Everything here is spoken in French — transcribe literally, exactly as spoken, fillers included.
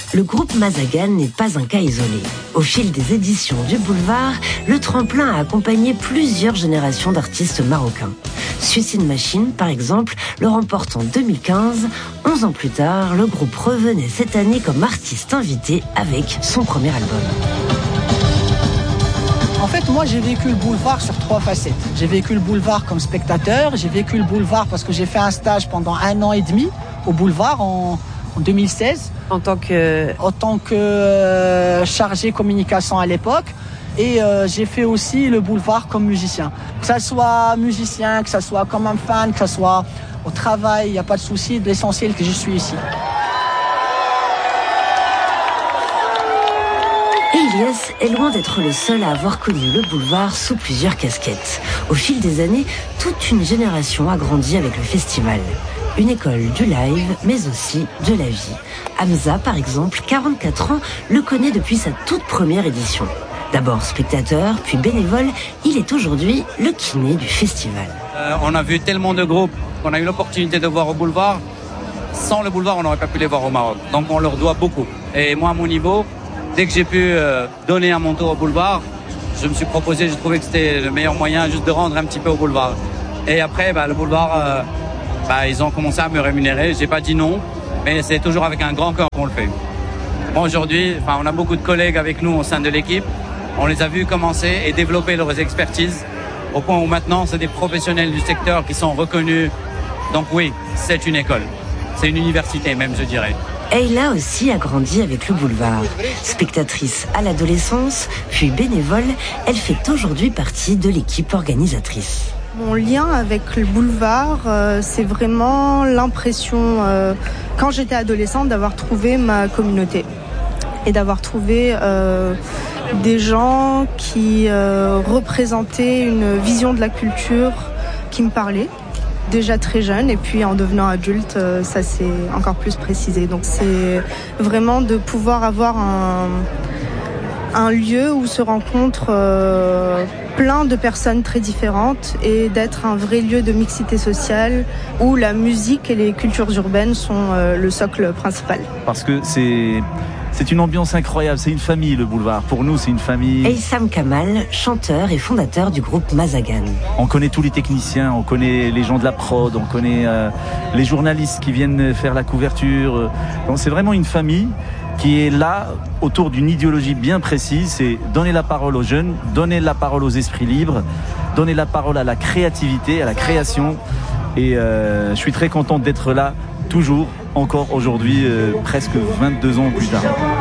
Le groupe Mazagan n'est pas un cas isolé. Au fil des éditions du Boulevard, le tremplin a accompagné plusieurs générations d'artistes marocains. Suicide Machine, par exemple, le remporte en deux mille quinze. Onze ans plus tard, le groupe revenait cette année comme artiste invité avec son premier album. En fait, moi, j'ai vécu le boulevard sur trois facettes. J'ai vécu le boulevard comme spectateur, j'ai vécu le boulevard parce que j'ai fait un stage pendant un an et demi au boulevard en, en deux mille seize. En tant que... En tant que euh, chargé communication à l'époque. Et euh, j'ai fait aussi le boulevard comme musicien. Que ça soit musicien, que ça soit comme un fan, que ça soit au travail, il n'y a pas de souci. L'essentiel que je suis ici. Elias est loin d'être le seul à avoir connu le boulevard sous plusieurs casquettes. Au fil des années, toute une génération a grandi avec le festival. Une école du live, mais aussi de la vie. Hamza, par exemple, quarante-quatre ans, le connaît depuis sa toute première édition. D'abord spectateur, puis bénévole, il est aujourd'hui le kiné du festival. Euh, on a vu tellement de groupes qu'on a eu l'opportunité de voir au boulevard. Sans le boulevard, on n'aurait pas pu les voir au Maroc. Donc on leur doit beaucoup. Et moi, à mon niveau, dès que j'ai pu euh, donner à mon tour au boulevard, je me suis proposé, j'ai trouvé que c'était le meilleur moyen juste de rendre un petit peu au boulevard. Et après, bah, le boulevard, euh, bah, ils ont commencé à me rémunérer. J'ai pas dit non, mais c'est toujours avec un grand cœur qu'on le fait. Bon, aujourd'hui, enfin, on a beaucoup de collègues avec nous au sein de l'équipe. On les a vus commencer et développer leurs expertises au point où maintenant, c'est des professionnels du secteur qui sont reconnus. Donc oui, c'est une école. C'est une université même, je dirais. Ayla aussi a grandi avec le boulevard. Spectatrice à l'adolescence, puis bénévole, elle fait aujourd'hui partie de l'équipe organisatrice. Mon lien avec le boulevard, euh, c'est vraiment l'impression, euh, quand j'étais adolescente, d'avoir trouvé ma communauté et d'avoir trouvé euh, des gens qui euh, représentaient une vision de la culture qui me parlait. Déjà très jeune et puis en devenant adulte, euh, ça s'est encore plus précisé. Donc c'est vraiment de pouvoir avoir un, un lieu où se rencontrent euh, plein de personnes très différentes et d'être un vrai lieu de mixité sociale où la musique et les cultures urbaines sont euh, le socle principal. Parce que c'est... C'est une ambiance incroyable, c'est une famille le boulevard. Pour nous, c'est une famille. Eissam Kamal, chanteur et fondateur du groupe Mazagan. On connaît tous les techniciens, on connaît les gens de la prod, on connaît euh, les journalistes qui viennent faire la couverture. Donc c'est vraiment une famille qui est là autour d'une idéologie bien précise, c'est donner la parole aux jeunes, donner la parole aux esprits libres, donner la parole à la créativité, à la création. Et euh, je suis très content d'être là, toujours, encore aujourd'hui, euh, presque vingt-deux ans plus tard.